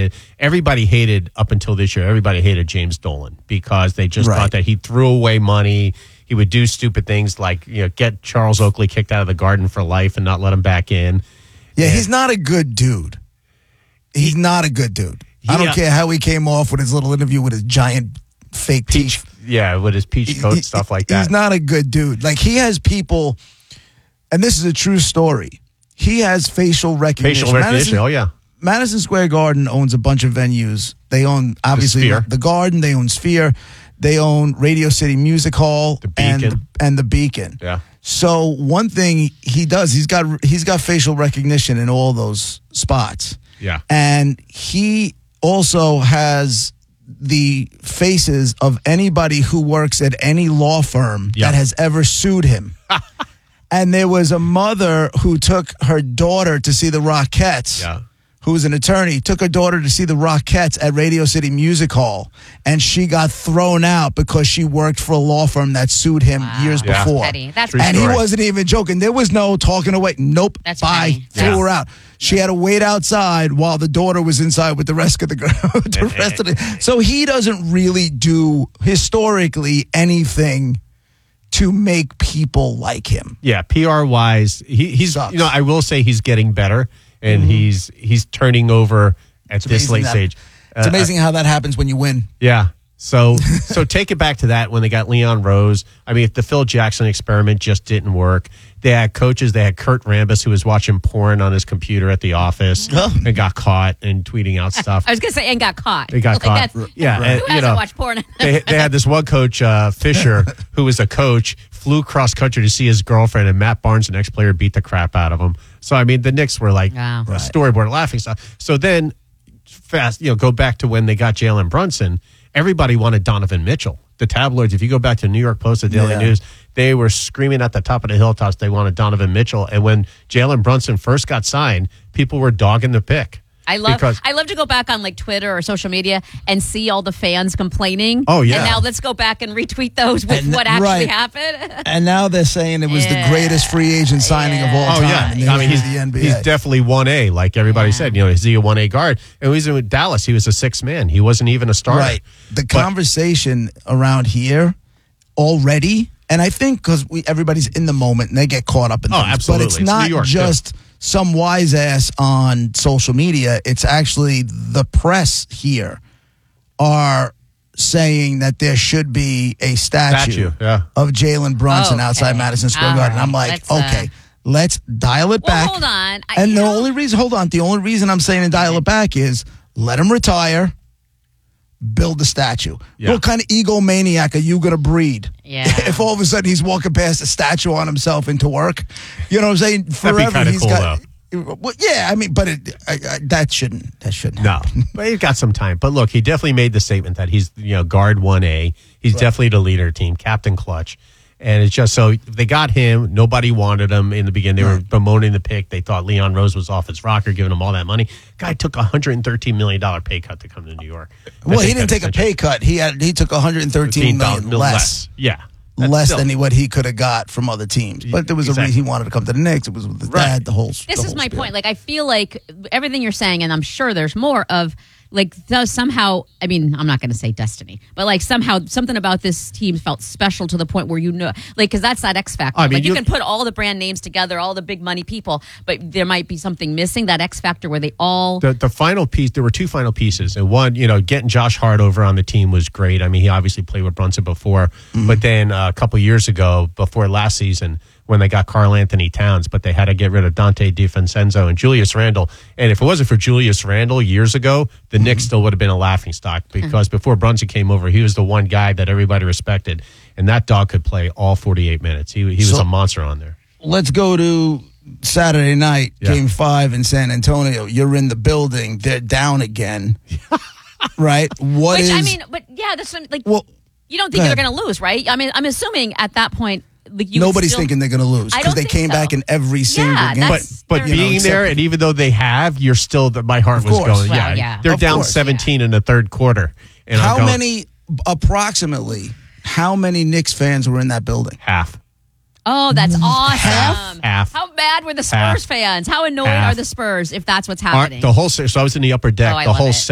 hated. Everybody hated up until this year. Everybody hated James Dolan because they just thought that he threw away money. He would do stupid things like get Charles Oakley kicked out of the Garden for life and not let him back in. Yeah, he's not a good dude. He's not a good dude. I don't care how he came off with his little interview with his giant fake teeth. Yeah, with his peach coat, stuff like that. He's not a good dude. Like, he has people, and this is a true story. He has facial recognition. Madison Square Garden owns a bunch of venues. They own, obviously, the Garden. They own Sphere. They own Radio City Music Hall. The Beacon. And the Beacon. Yeah. So one thing he does, he's got facial recognition in all those spots. Yeah. And he also has the faces of anybody who works at any law firm that has ever sued him. And there was a mother who took her daughter to see the Rockettes, who was an attorney, took her daughter to see the Rockettes at Radio City Music Hall, and she got thrown out because she worked for a law firm that sued him years before. That's and he wasn't even joking. There was no talking away. Nope. That's bye. Threw her out. She had to wait outside while the daughter was inside with the rest of the So he doesn't really do historically anything to make people like him. Yeah, PR wise, he's I will say he's getting better, and he's turning over at this late stage. It's amazing how that happens when you win. Yeah. So take it back to that when they got Leon Rose. I mean, if the Phil Jackson experiment just didn't work, they had coaches. They had Kurt Rambis, who was watching porn on his computer at the office and got caught and tweeting out stuff. I was going to say, and got caught. They got caught. Yeah. Right. Who hasn't watched porn? they had this one coach, Fisher, who was a coach, flew cross country to see his girlfriend, and Matt Barnes, an ex-player, beat the crap out of him. So, I mean, the Knicks were like storyboard laughing stuff. So then, go back to when they got Jalen Brunson. Everybody wanted Donovan Mitchell. The tabloids, if you go back to New York Post, the Daily News, they were screaming at the top of the hilltops they wanted Donovan Mitchell. And when Jalen Brunson first got signed, people were dogging the pick. I love to go back on like Twitter or social media and see all the fans complaining. Oh, yeah. And now let's go back and retweet those with what actually happened. And now they're saying it was the greatest free agent signing of all time. I mean, he's definitely 1A, like everybody said. Is he a 1A guard? And when he was in Dallas, he was a sixth man. He wasn't even a starter. Right. The conversation around here already, and I think because everybody's in the moment and they get caught up in things. Absolutely. But it's not just some wise ass on social media. It's actually the press here are saying that there should be a statue of Jalen Brunson outside Madison Square Garden. I'm like, let's dial it back. Hold on. The only reason I'm saying dial it back is let him retire, build the statue. What kind of egomaniac are you going to breed? Yeah. If all of a sudden he's walking past a statue on himself into work, you know what I'm saying? Forever that'd be he's cool, got. Well, yeah, I mean, but that shouldn't happen. No, but he's got some time. But look, he definitely made the statement that he's guard 1A. He's definitely the leader of the team, captain clutch. And it's just so they got him. Nobody wanted him in the beginning. They were bemoaning the pick. They thought Leon Rose was off his rocker, giving him all that money. Guy took a $113 million pay cut to come to New York. Well, he didn't take a pay cut. He took $113 million less. Yeah. Less than what he could have got from other teams. But there was a reason he wanted to come to the Knicks. It was with his dad, the whole This is my point. Like, I feel like everything you're saying, and I'm sure there's more of, like, somehow, I mean, I'm not going to say destiny, but like somehow something about this team felt special to the point where like, because that's that X factor. I mean, like, you can put all the brand names together, all the big money people, but there might be something missing, that X factor where they all. The final piece, there were two final pieces. And one, getting Josh Hart over on the team was great. I mean, he obviously played with Brunson before, but then a couple years ago, before last season, when they got Karl Anthony Towns, but they had to get rid of Dante DiVincenzo and Julius Randle. And if it wasn't for Julius Randle years ago, the Knicks still would have been a laughingstock because before Brunson came over, he was the one guy that everybody respected. And that dog could play all 48 minutes. He was a monster on there. Let's go to Saturday night, Game 5 in San Antonio. You're in the building. They're down again. Right? That's like, you don't think they're going to lose, right? I mean, I'm assuming at that point, nobody's thinking they're going to lose because they came back in every single game. But being there, and even though they have, you're still. My heart was going. Well, they're down 17 in the third quarter. And approximately, how many Knicks fans were in that building? Half. Oh, that's awesome. Half. How bad were the Spurs fans? How annoyed are the Spurs if that's what's happening? So I was in the upper deck. I the love whole it.